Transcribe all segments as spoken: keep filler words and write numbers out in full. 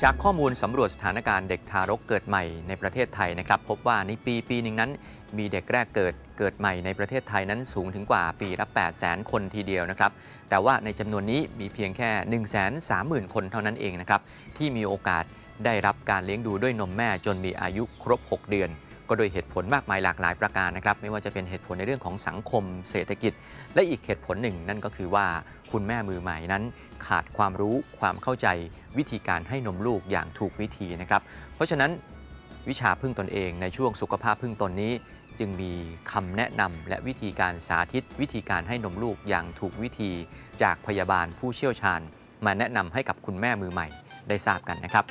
จากข้อมูลสำรวจสถานการณ์เด็กทารกเกิดใหม่ในประเทศไทยนะครับพบว่าในปีปีหนึ่งนั้นมีเด็กแรกเกิดเกิดใหม่ในประเทศไทยนั้นสูงถึงกว่าปีละแปดแสนคนทีเดียวนะครับแต่ว่าในจำนวนนี้มีเพียงแค่ หนึ่งแสนสามหมื่น คนเท่านั้นเองนะครับที่มีโอกาสได้รับการเลี้ยงดูด้วยนมแม่จนมีอายุครบหกเดือนก็โดยเหตุผลมากมายหลากหลายประการนะครับไม่ว่าจะเป็นเหตุผลในเรื่องของสังคมเศรษฐกิจและอีกเหตุผลหนึ่งนั่นก็คือว่าคุณแม่มือใหม่นั้นขาดความรู้ความเข้าใจวิธีการให้นมลูกอย่างถูกวิธีนะครับเพราะฉะนั้นวิชาพึ่งตนเองในช่วงสุขภาพพึ่งตนนี้จึงมีคำแนะนำและวิธีการสาธิตวิธีการให้นมลูกอย่างถูกวิธีจากพยาบาลผู้เชี่ยวชาญมาแนะนำให้กับคุณแม่มือใหม่ได้ทราบกันนะครับ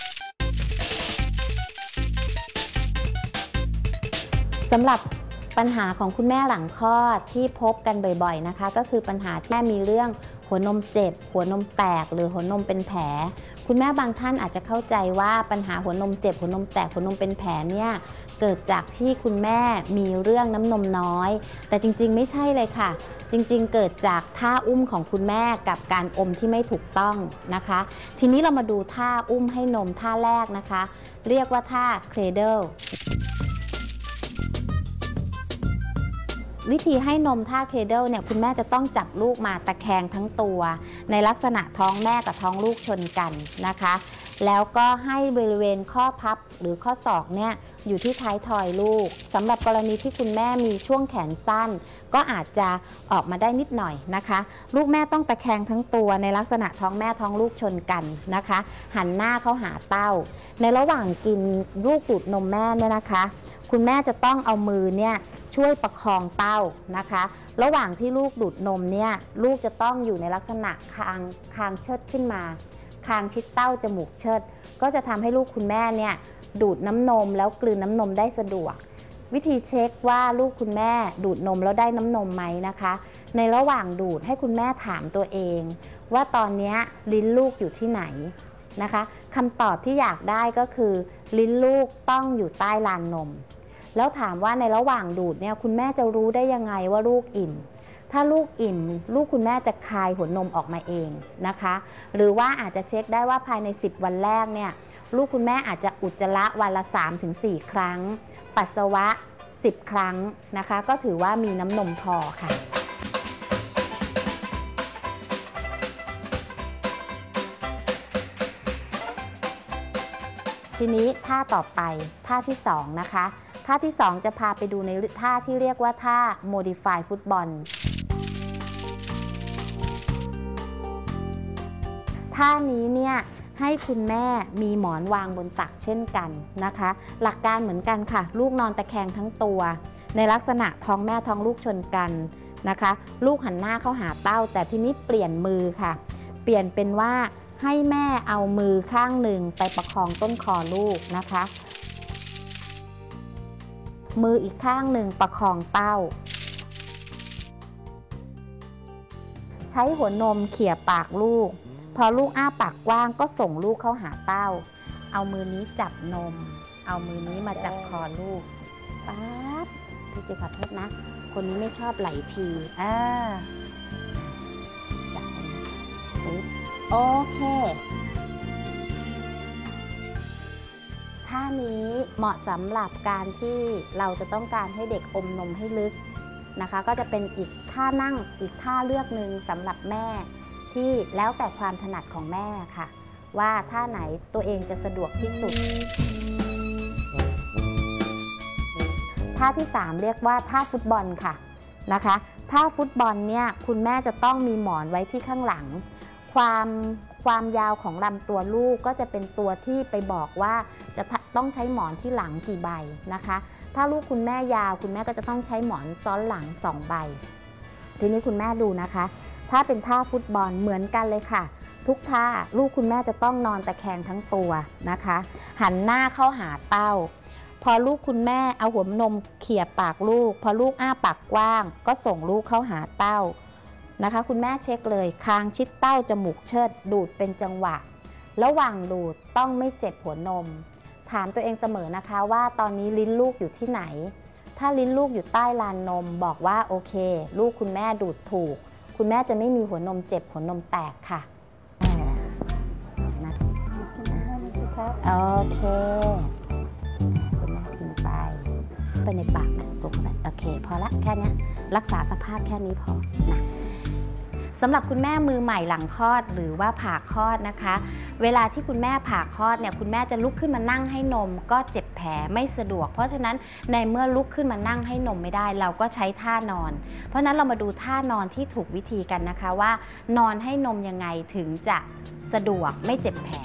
สำหรับปัญหาของคุณแม่หลังคลอดที่พบกันบ่อยๆนะคะก็คือปัญหาที่แม่มีเรื่องหัวนมเจ็บหัวนมแตกหรือหัวนมเป็นแผลคุณแม่บางท่านอาจจะเข้าใจว่าปัญหาหัวนมเจ็บหัวนมแตกหัวนมเป็นแผลเนี่ยเกิดจากที่คุณแม่มีเรื่องน้ำนมน้อยแต่จริงๆไม่ใช่เลยค่ะจริงๆเกิดจากท่าอุ้มของคุณแม่กับการอมที่ไม่ถูกต้องนะคะทีนี้เรามาดูท่าอุ้มให้นมท่าแรกนะคะเรียกว่าท่า Cradleวิธีให้นมท่าเคเดิลเนี่ยคุณแม่จะต้องจับลูกมาตะแคงทั้งตัวในลักษณะท้องแม่กับท้องลูกชนกันนะคะแล้วก็ให้บริเวณข้อพับหรือข้อศอกเนี่ยอยู่ที่ท้ายทอยลูกสำหรับกรณีที่คุณแม่มีช่วงแขนสั้นก็อาจจะออกมาได้นิดหน่อยนะคะลูกแม่ต้องตะแคงทั้งตัวในลักษณะท้องแม่ท้องลูกชนกันนะคะหันหน้าเข้าหาเต้าในระหว่างกินลูกดูดนมแม่เนี่ยนะคะคุณแม่จะต้องเอามือเนี่ยช่วยประคองเต้านะคะระหว่างที่ลูกดูดนมเนี่ยลูกจะต้องอยู่ในลักษณะคางคางเชิดขึ้นมาคางชิดเต้าจมูกเชิดก็จะทำให้ลูกคุณแม่เนี่ยดูดน้ำนมแล้วกลืนน้ำนมได้สะดวกวิธีเช็คว่าลูกคุณแม่ดูดนมแล้วได้น้ำนมไหมนะคะในระหว่างดูดให้คุณแม่ถามตัวเองว่าตอนนี้ลิ้นลูกอยู่ที่ไหนนะคะคำตอบที่อยากได้ก็คือลิ้นลูกต้องอยู่ใต้ลานนมแล้วถามว่าในระหว่างดูดเนี่ยคุณแม่จะรู้ได้ยังไงว่าลูกอิ่มถ้าลูกอิ่มลูกคุณแม่จะคายหัวนมออกมาเองนะคะหรือว่าอาจจะเช็คได้ว่าภายในสิบวันแรกเนี่ยลูกคุณแม่อาจจะอุจจาระวันละ สามถึงสี่ ครั้งปัสสาวะสิบครั้งนะคะก็ถือว่ามีน้ำนมพอค่ะทีนี้ท่าต่อไปท่าที่สองนะคะท่าที่สองจะพาไปดูในท่าที่เรียกว่าท่า Modify ฟุตบอลท่านี้เนี่ยให้คุณแม่มีหมอนวางบนตักเช่นกันนะคะหลักการเหมือนกันค่ะลูกนอนตะแคงทั้งตัวในลักษณะท้องแม่ท้องลูกชนกันนะคะลูกหันหน้าเข้าหาเต้าแต่ทีนี้เปลี่ยนมือค่ะเปลี่ยนเป็นว่าให้แม่เอามือข้างหนึ่งไปประคองต้นคอลูกนะคะมืออีกข้างหนึ่งประคองเต้าใช้หัวนมเขี่ยปากลูกพอลูกอ้าปากกว้างก็ส่งลูกเข้าหาเต้าเอามือนี้จับนมเอามือนี้มาจับคอลูกป๊าบพี่เจขอโทษนะคนนี้ไม่ชอบไหลทีอ่าจับปึ๊บโอเคท่านี้เหมาะสำหรับการที่เราจะต้องการให้เด็กอมนมให้ลึกนะคะก็จะเป็นอีกท่านั่งอีกท่าเลือกหนึ่งสำหรับแม่ที่แล้วแต่ความถนัดของแม่ค่ะว่าท่าไหนตัวเองจะสะดวกที่สุดท่าที่สามเรียกว่าท่าฟุตบอลค่ะนะคะท่าฟุตบอลเนี่ยคุณแม่จะต้องมีหมอนไว้ที่ข้างหลังความความยาวของลำตัวลูกก็จะเป็นตัวที่ไปบอกว่าจะต้องใช้หมอนที่หลังกี่ใบนะคะถ้าลูกคุณแม่ยาวคุณแม่ก็จะต้องใช้หมอนซ้อนหลังสองใบทีนี้คุณแม่ดูนะคะถ้าเป็นท่าฟุตบอลเหมือนกันเลยค่ะทุกท่าลูกคุณแม่จะต้องนอนตะแคงทั้งตัวนะคะหันหน้าเข้าหาเต้าพอลูกคุณแม่เอาหัวนมเขี่ยปากลูกพอลูกอ้าปากกว้างก็ส่งลูกเข้าหาเต้านะคะคุณแม่เช็คเลยคางชิดเต้าจมูกเชิดดูดเป็นจังหวะระหว่างดูดต้องไม่เจ็บหัวนมถามตัวเองเสมอนะคะว่าตอนนี้ลิ้นลูกอยู่ที่ไหนถ้าลิ้นลูกอยู่ใต้ลานนมบอกว่าโอเคลูกคุณแม่ดูดถูกคุณแม่จะไม่มีหัวนมเจ็บหัวนมแตกค่ะนะครับโอเคคุณแม่กินไปไปในปากนะสุกไปโอเคพอละแค่นี้รักษาสภาพแค่นี้พอนะสำหรับคุณแม่มือใหม่หลังคลอดหรือว่าผ่าคลอดนะคะเวลาที่คุณแม่ผ่าคลอดเนี่ยคุณแม่จะลุกขึ้นมานั่งให้นมก็เจ็บแผลไม่สะดวกเพราะฉะนั้นในเมื่อลุกขึ้นมานั่งให้นมไม่ได้เราก็ใช้ท่านอนเพราะฉะนั้นเรามาดูท่านอนที่ถูกวิธีกันนะคะว่านอนให้นมยังไงถึงจะสะดวกไม่เจ็บแผล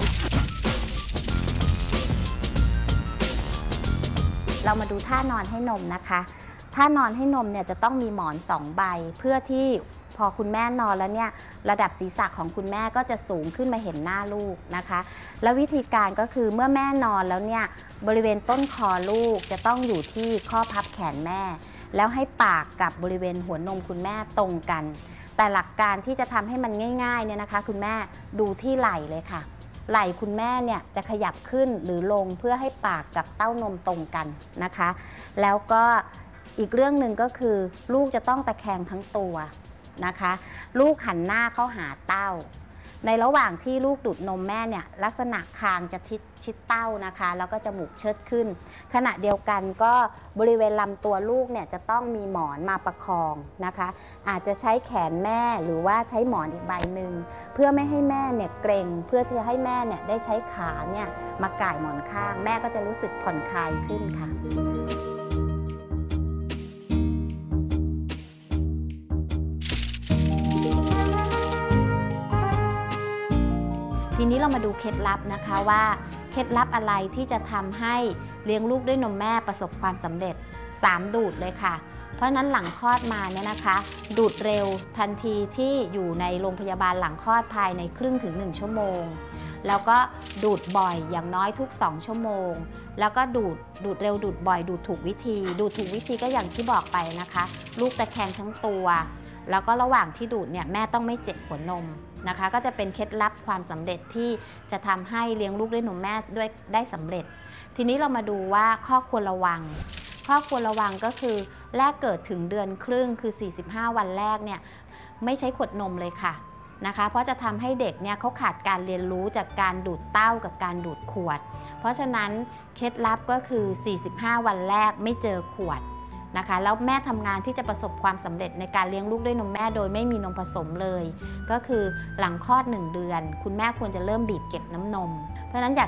เรามาดูท่านอนให้นมนะคะท่านอนให้นมเนี่ยจะต้องมีหมอนสองใบเพื่อที่พอคุณแม่นอนแล้วเนี่ยระดับศีรษะของคุณแม่ก็จะสูงขึ้นมาเห็นหน้าลูกนะคะแล้ววิธีการก็คือเมื่อแม่นอนแล้วเนี่ยบริเวณต้นคอลูกจะต้องอยู่ที่ข้อพับแขนแม่แล้วให้ปากกับบริเวณหัวนมคุณแม่ตรงกันแต่หลักการที่จะทำให้มันง่ายๆเนี่ยนะคะคุณแม่ดูที่ไหล่เลยค่ะไหล่คุณแม่เนี่ยจะขยับขึ้นหรือลงเพื่อให้ปากกับเต้านมตรงกันนะคะแล้วก็อีกเรื่องหนึ่งก็คือลูกจะต้องตะแคงทั้งตัวนะคะลูกหันหน้าเข้าหาเต้าในระหว่างที่ลูกดูดนมแม่เนี่ยลักษณะคางจะทิศชิดเต้านะคะแล้วก็จมูกเชิดขึ้นขณะเดียวกันก็บริเวณลำตัวลูกเนี่ยจะต้องมีหมอนมาประคองนะคะอาจจะใช้แขนแม่หรือว่าใช้หมอนอีกใบหนึ่งเพื่อไม่ให้แม่เนี่ยเกร็งเพื่อที่จะให้แม่เนี่ยได้ใช้ขาเนี่ยมาก่ายหมอนข้างแม่ก็จะรู้สึกผ่อนคลายขึ้นค่ะทีนี้เรามาดูเคล็ดลับนะคะว่าเคล็ดลับอะไรที่จะทำให้เลี้ยงลูกด้วยนมแม่ประสบความสำเร็จสามดูดเลยค่ะเพราะฉะนั้นหลังคลอดมาเนี่ยนะคะดูดเร็วทันทีที่อยู่ในโรงพยาบาลหลังคลอดภายในครึ่งถึงหนึ่งชั่วโมงแล้วก็ดูดบ่อยอย่างน้อยทุกสองชั่วโมงแล้วก็ดูดดูดเร็วดูดบ่อยดูดถูกวิธีดูดถูกวิธีก็อย่างที่บอกไปนะคะลูกตะแคงทั้งตัวแล้วก็ระหว่างที่ดูดเนี่ยแม่ต้องไม่เจ็บหัวนมนะคะก็จะเป็นเคล็ดลับความสำเร็จที่จะทำให้เลี้ยงลูกด้วยนมแม่ด้วยได้สำเร็จทีนี้เรามาดูว่าข้อควรระวังข้อควรระวังก็คือแรกเกิดถึงเดือนครึ่งคือสี่สิบห้าวันแรกเนี่ยไม่ใช้ขวดนมเลยค่ะนะคะเพราะจะทำให้เด็กเนี่ยเขาขาดการเรียนรู้จากการดูดเต้ากับการดูดขวดเพราะฉะนั้นเคล็ดลับก็คือสี่สิบห้าวันแรกไม่เจอขวดนะคะแล้วแม่ทำงานที่จะประสบความสำเร็จในการเลี้ยงลูกด้วยนมแม่โดยไม่มีนมผสมเลยก็คือหลังคลอดหนึ่งเดือนคุณแม่ควรจะเริ่มบีบเก็บน้ำนมเพราะฉะนั้นอยาก